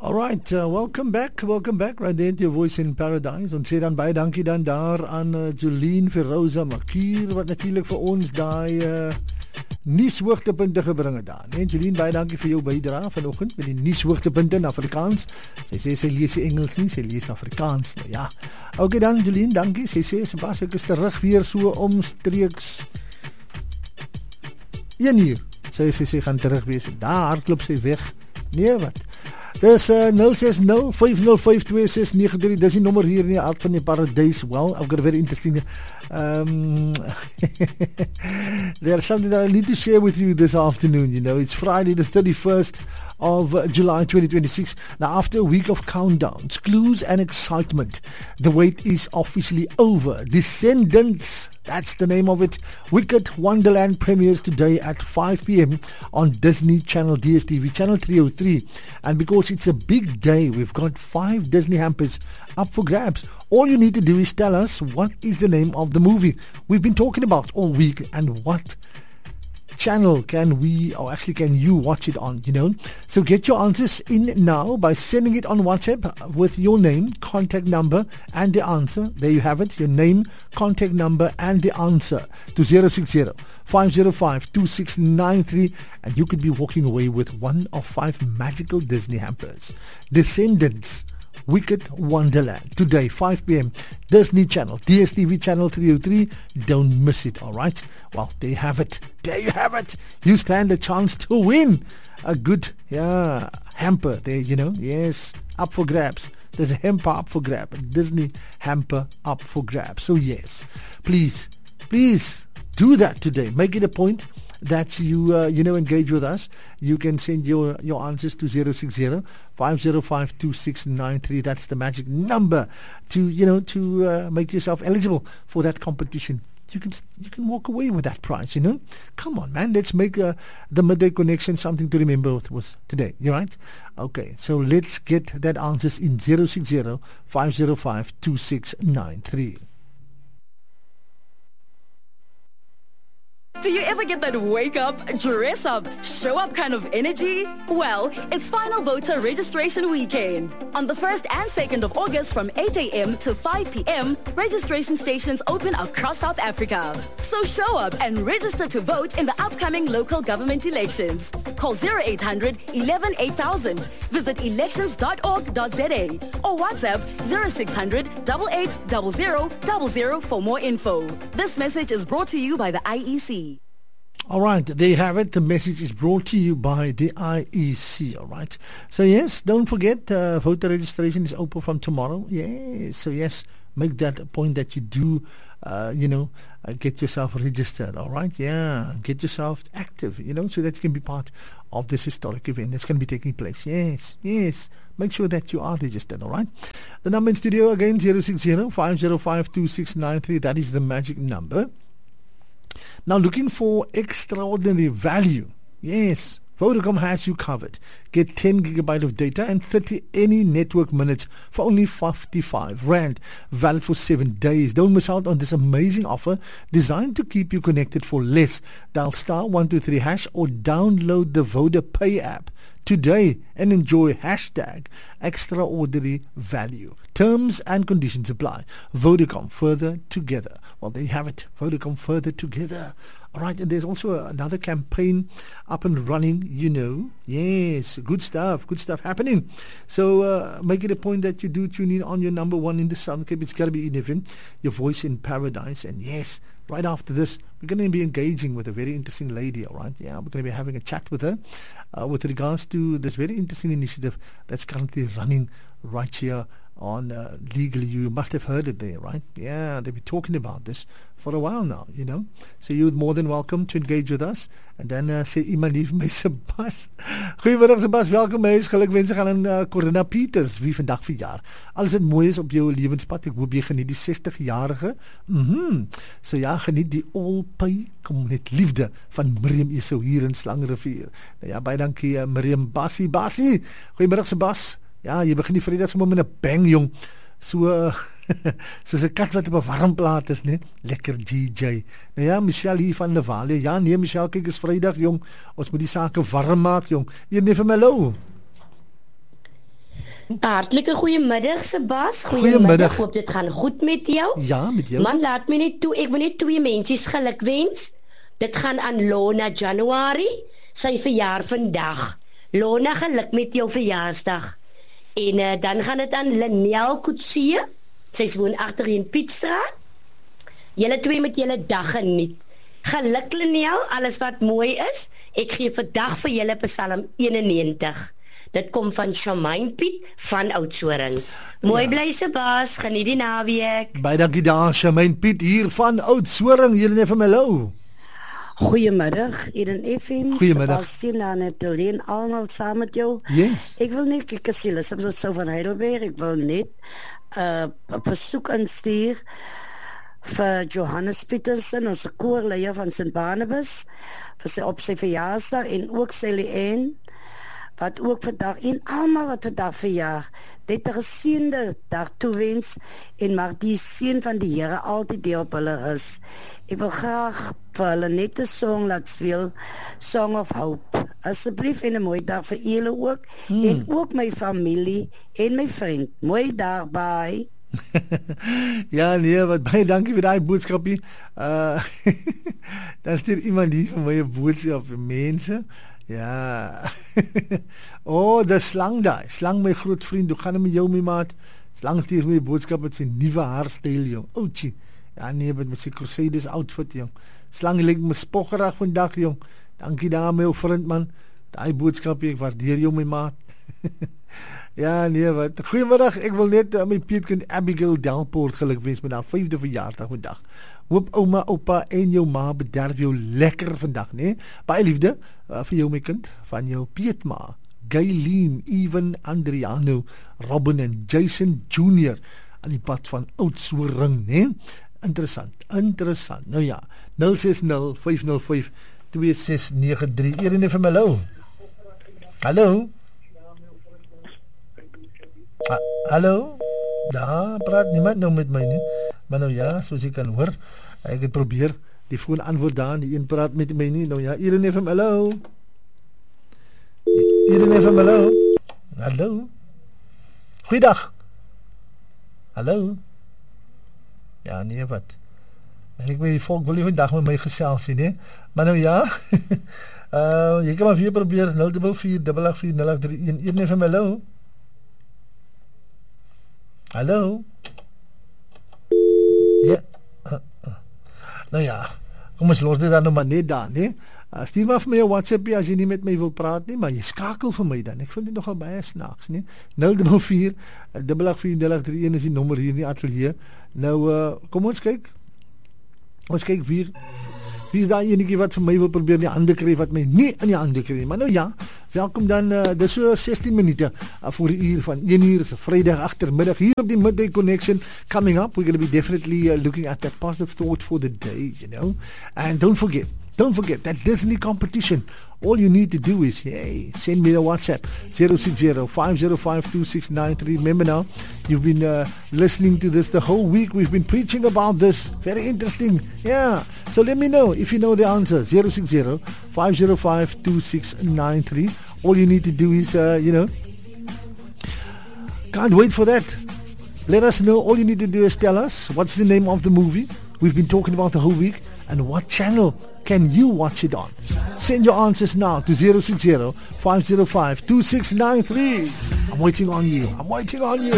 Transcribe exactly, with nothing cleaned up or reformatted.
All right, uh, welcome back, welcome back, right there to your Voice in Paradise. Ons sê dan baie dankie dan daar aan uh, Jolien Verosa Makier, wat natuurlijk vir ons die uh, nuushoogtepunte gebring het daar. En Jolien, baie dankie vir jou bydrae vanoggend met die nuushoogtepunte in Afrikaans. Sy sê sy lees die Engels nie, sy lees Afrikaans. Nou ja, oké dan Jolien, dankie. Sy sê, Sebas, ek is terug weer so omstreeks een uur. Sy sê, sy gaan terug wees. Daar klop sy weg. Nee, wat? Dis uh, nul ses nul vyf nul vyf twee ses nege drie. Dis die nommer hier in die Hart van die Paradise. Well, I've got a very interesting um, there's something that I need to share with you this afternoon. You know, it's Friday the thirty-first of July twenty twenty-six. Now, after a week of countdowns, clues and excitement, the wait is officially over. Descendants, that's the name of it. Wicked Wonderland premieres today at five p.m. on Disney Channel D S T V, Channel three oh three. And because it's a big day, we've got five Disney hampers up for grabs. All you need to do is tell us what is the name of the movie we've been talking about all week and what channel can we, or actually can you watch it on, you know. So get your answers in now by sending it on WhatsApp with your name, contact number and the answer. There you have it, your name, contact number and the answer to zero six zero five zero five two six nine three, and you could be walking away with one of five magical Disney hampers. Descendants, Wicked Wonderland, today five p.m. Disney Channel, D S T V Channel three oh three. Don't miss it, all right? Well, there you have it. There you have it. You stand a chance to win a good yeah hamper there, you know. Yes, up for grabs. There's a hamper up for grab, a Disney hamper up for grabs. So yes, please, please do that today. Make it a point that you uh, you know engage with us. You can send your your answers to zero six zero five zero five two six nine three. That's the magic number to you know to uh, make yourself eligible for that competition. You can you can walk away with that prize. You know, come on, man. Let's make uh, the midday connection something to remember with, with today. You right? Okay. So let's get that answers in zero six zero five zero five two six nine three. Do you ever get that wake up, dress up, show up kind of energy? Well, it's final voter registration weekend. On the first and second of August from eight a.m. to five p.m, registration stations open across South Africa. So show up and register to vote in the upcoming local government elections. Call zero eight hundred eleven eight thousand, visit elections dot org dot za or WhatsApp zero six hundred eight eight zero zero zero zero for more info. This message is brought to you by the I E C. All right, there you have it. The message is brought to you by the I E C, all right. So, yes, don't forget, uh, voter registration is open from tomorrow. Yes, so, yes, make that a point that you do, uh, you know, uh, get yourself registered, all right. Yeah, get yourself active, you know, so that you can be part of this historic event that's going to be taking place. Yes, yes, make sure that you are registered, all right. The number in studio, again, zero six zero five zero five two six nine three. That is the magic number. Now, looking for extraordinary value. Yes, Vodacom has you covered. Get ten gigabyte of data and thirty any network minutes for only fifty-five rand. Valid for seven days. Don't miss out on this amazing offer designed to keep you connected for less. Dial star one two three hash or download the VodaPay app today and enjoy hashtag extraordinary value. Terms and conditions apply. Vodacom, further together. Well, there you have it. Vodacom, further together. All right, and there's also another campaign up and running, you know. Yes, good stuff, good stuff happening. So uh, make it a point that you do tune in on your number one in the Southern Cape. It's got to be eleven, your Voice in Paradise. And yes, right after this, we're going to be engaging with a very interesting lady, all right? Yeah, we're going to be having a chat with her uh, with regards to this very interesting initiative that's currently running right here on uh, Legally. You must have heard it there, right? Yeah, they've been talking about this for a while now, you know. So you're more than welcome to engage with us. En dan uh, sê iemand lief my Sebas. Goeiemiddag Sebas, welkom by ons. Gelukwens gaan aan uh, Corina Peters, wie vandag verjaar. Alles wat mooi is op jou lewenspad. Ek hoop jy geniet die sestig-jarige. Mhm. So ja, geniet die Alpay kom met liefde van Miriam Esau hier in Slangrivier. Nou ja, baie dankie uh, Miriam Bassie Bassie. Goeiemiddag Sebas. Ja, jy begin die Vrydag sommer met 'n bang, jong. So soos 'n kat wat op 'n warm plaat is, né? Lekker D J. Nou ja, Michelle hier van Levalia. Ja, nee, Michelle, kyk, is Vrydag, jong. Ons moet die sake warm maak, jong. Hier, nee, vir my hallo. Hartlike goeiemiddag, Sebas. Goeiemiddag. Hoop dit gaan goed met jou. Ja, met jou. Man, laat my net toe. Ek wil net twee mensies gelukwens. Dit gaan aan Lona January. Sy verjaar vandag. Lona, geluk met jou verjaarsdag. En uh, dan gaan dit aan Lynel Kutsie. Sy woon agter in Pietstraat. Julle twee met julle dag geniet. Geluk Lynel, alles wat mooi is. Ek gee vandag vir julle Psalm eenennegentig. Dit kom van Shamaine Piet van Oudtshoorn. Mooi ja. Bly Sebas, geniet die naweek. Baie dankie daar, Shamaine Piet hier van Oudtshoorn. Julle net van my lou. Goeiemiddag, Eden F M. Goeiemiddag. Sebastian en Etienne, almal saam met jou. Yes. Ek wil net kyk as julle soms so van Heidelberg, ek wil net 'n uh, versoek instuur vir Johannes Petersen, ons koorleier van Saint Barnabas, vir sy op sy verjaarsdag en ook sy Lien wat ook vandag en almal wat vandag verjaar, dit 'n geseënde dag toewens en mag die seën van die Here altyd deel op hulle is. Ek wil graag vir hulle net 'n song laat speel, Song of Hope. Asseblief en 'n mooi dag vir julle ook hmm. en ook my familie en my vriend. Mooi dag, bye. Ja, nee, wat baie dankie vir daai boodskapie. Uh dan stuur iemand hier vir my 'n boodskap vir mense. Ja. Oh, die slang daai. Slang my groot vriend. Hoe gaan dit met jou, my maat? Slang stuur my 'n boodskap met sy nuwe haarstyl, jong. Ouchie. Ja, nee, met met sy Crusaders outfit, jong. Slang lyk my spoggerig vandag, jong. Dankie daar, my ou vriend man. Daai boodskapie, ek waardeer jou, my maat. Ja, nee, wat. Goeiemiddag. Ek wil net uh, my peetkind Abigail Delport gelukwens met haar vyfde verjaarsdag vandag. Hoop ouma, oupa en jou ma bederf jou lekker vandag, nee? Baie liefde uh, vir jou my kind, van jou peetma, Gaileen, Evan, Andriano, Robin en Jason Junior aan die pad van Oudtshoorn, nee? Interessant, interessant. Nou ja, nul ses nul vyf nul vyf twee ses nege drie. Eerder vir my hallo. Hallo. Ah, hallo. Daar praat niemand nou met my nie. Maar nou ja, soos jy kan hoor, ek het probeer die foon antwoord daar, die een praat met my nie. Nou ja, Irene van hallo. Irene van hallo. Hallo. Goeiedag. Hallo. Ja, nee, wat? En ek weet, die volk wil nie vandag met my gesels nie, nee? Maar nou ja, uh, jy kan maar weer probeer, nul vier vier agt vier nul agt drie een. Irene van hallo. Hallo. Ja. Uh, uh. Nou ja, kom ons los dit dan nou maar net daar, nee? Uh, stuur maar vir my 'n WhatsApp as jy nie met my wil praat nie, maar jy skakel vir my dan. Ek vind dit nogal baie snaaks, nee? nul vier vier agt vier nul agt drie een is die nommer hier in die ateljee. Nou uh, kom ons kyk. Ons kyk wie wie is daai enetjie wat vir my wil probeer die hande kry wat my nie in die hande kry. Maar nou ja, welkom dan uh, dis so sestien minute uh, voor die uur van een uur se Vrydag agtermiddag hier op die Midday Connection coming up. We're going to be definitely uh, looking at that positive thought for the day, you know. And don't forget Don't forget that Disney competition. All you need to do is, hey, send me the WhatsApp zero six zero five zero five two six nine three. Remember now, you've been uh, listening to this the whole week. We've been preaching about this. Very interesting. Yeah. So let me know if you know the answer. zero six zero five zero five two six nine three. All you need to do is, uh, you know, can't wait for that. Let us know. All you need to do is tell us what's the name of the movie we've been talking about the whole week. And what channel can you watch it on? Send your answers now to zero six zero five zero five two six nine three. I'm waiting on you. I'm waiting on you.